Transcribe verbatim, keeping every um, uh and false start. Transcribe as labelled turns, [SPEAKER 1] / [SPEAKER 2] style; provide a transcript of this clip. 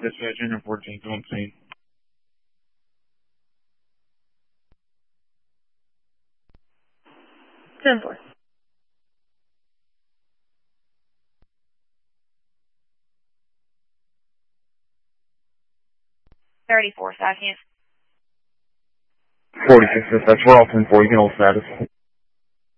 [SPEAKER 1] dispatch, Engine fourteen, on scene.
[SPEAKER 2] ten four. thirty-four seconds.
[SPEAKER 1] forty-six dispatch, we're all ten four, you can hold status.